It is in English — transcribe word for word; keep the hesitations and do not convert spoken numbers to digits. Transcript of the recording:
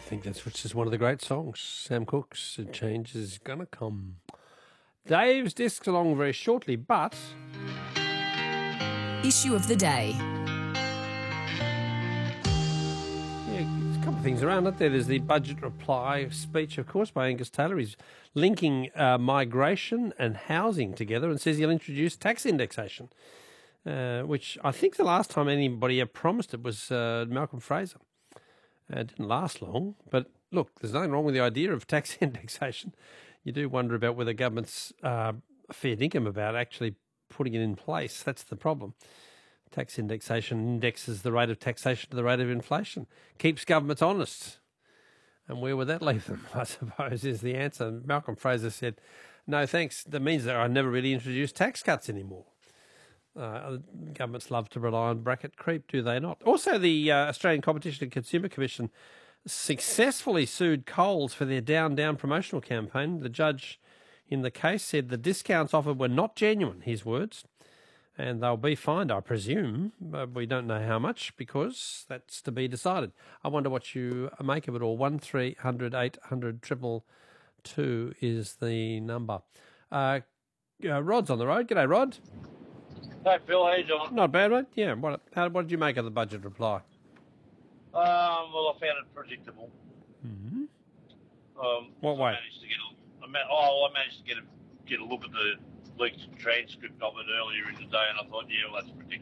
think that's which is one of the great songs. Sam Cooke's Change Is Gonna Come. Dave's discs along very shortly, but... Issue of the day. Yeah, there's a couple of things around, aren't there? There's the budget reply speech, of course, by Angus Taylor. He's linking uh, migration and housing together and says he'll introduce tax indexation, uh, which I think the last time anybody ever promised it was uh, Malcolm Fraser. Uh, it didn't last long, but look, there's nothing wrong with the idea of tax indexation. You do wonder about whether government's uh, a fair dinkum about actually putting it in place. That's the problem. Tax indexation indexes the rate of taxation to the rate of inflation, keeps governments honest. And where would that leave them, I suppose, is the answer. Malcolm Fraser said, no, thanks. That means that I never really introduced tax cuts anymore. Uh, governments love to rely on bracket creep, do they not? Also, the uh, Australian Competition and Consumer Commission successfully sued Coles for their Down Down promotional campaign. The judge in the case said the discounts offered were not genuine, his words, and they'll be fined, I presume. But we don't know how much because that's to be decided. I wonder what you make of it all. one three hundred eight hundred two two is the number. Uh, uh, Rod's on the road. G'day, Rod. Hey, Phil, how you doing? Not bad, mate. Yeah. What, how, what did you make of the budget reply? Um, well, I found it predictable. Mm-hmm. Um, What I way? Managed to get a, I ma- oh, I managed to get a, get a look at the leaked transcript of it earlier in the day, and I thought, yeah, well, that's predictable.